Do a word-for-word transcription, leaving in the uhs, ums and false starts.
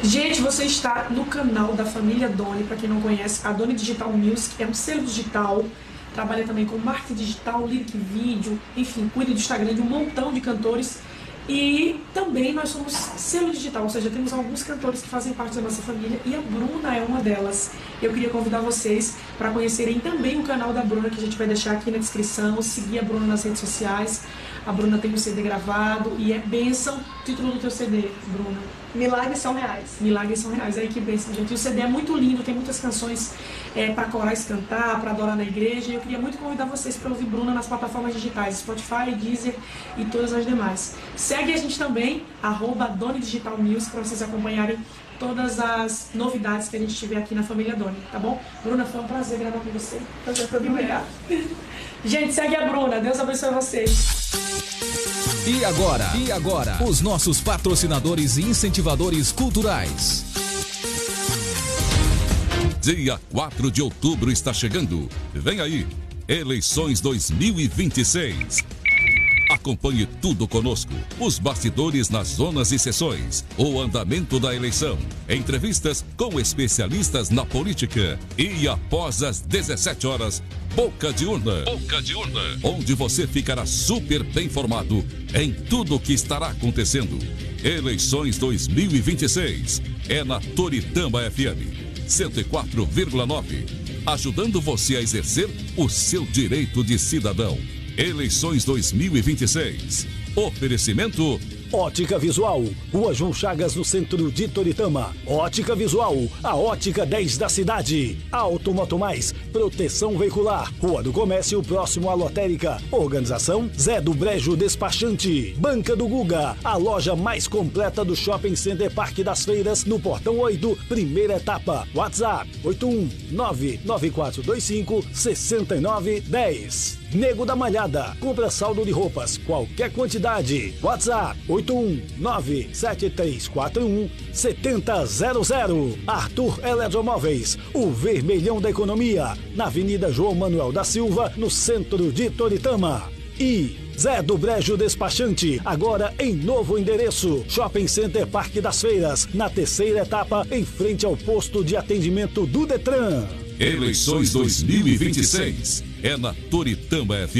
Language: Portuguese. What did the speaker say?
Gente, você está no canal da família Doni. Para quem não conhece, a Doni Digital Music é um selo digital, trabalha também com marketing digital, lyric vídeo, enfim, cuida do Instagram de um montão de cantores. E também nós somos selo digital, ou seja, temos alguns cantores que fazem parte da nossa família e a Bruna é uma delas. Eu queria convidar vocês para conhecerem também o canal da Bruna, que a gente vai deixar aqui na descrição, seguir a Bruna nas redes sociais. A Bruna tem um C D gravado e é bênção. Título do teu C D, Bruna? Milagres são reais. Milagres são reais. Aí que bênção, gente. E o C D é muito lindo, tem muitas canções é, para corais cantar, para adorar na igreja. E eu queria muito convidar vocês para ouvir Bruna nas plataformas digitais, Spotify, Deezer e todas as demais. Segue a gente também, arroba Doni Digital Music, para vocês acompanharem todas as novidades que a gente tiver aqui na família Doni, tá bom? Bruna, foi um prazer gravar com você. Prazer foi obrigado. Gente, segue a Bruna. Deus abençoe vocês. E agora? E agora? Os nossos patrocinadores e incentivadores culturais. Dia quatro de outubro está chegando. Vem aí, Eleições dois mil e vinte e seis. Acompanhe tudo conosco, os bastidores nas zonas e sessões, o andamento da eleição, entrevistas com especialistas na política e após as dezessete horas, Boca de Urna. Boca de Urna, onde você ficará super bem informado em tudo o que estará acontecendo. Eleições dois mil e vinte e seis é na Toritama F M cento e quatro vírgula nove, ajudando você a exercer o seu direito de cidadão. Eleições dois mil e vinte e seis. Oferecimento Ótica Visual, Rua João Chagas, no centro de Toritama. Ótica Visual, a ótica dez da cidade. Automoto Mais, proteção veicular. Rua do Comércio, próximo à lotérica. Organização Zé do Brejo Despachante. Banca do Guga, a loja mais completa do Shopping Center Parque das Feiras, no Portão oito, primeira etapa. WhatsApp oito um nove nove quatro dois cinco seis nove um zero. Nego da Malhada, compra saldo de roupas, qualquer quantidade. WhatsApp oito um nove sete três quatro um sete zero zero zero. Arthur Eletromóveis, o vermelhão da economia, na Avenida João Manuel da Silva, no centro de Toritama. E Zé do Brejo Despachante, agora em novo endereço. Shopping Center Parque das Feiras, na terceira etapa, em frente ao posto de atendimento do Detran. Eleições dois mil e vinte e seis é na Toritama F M.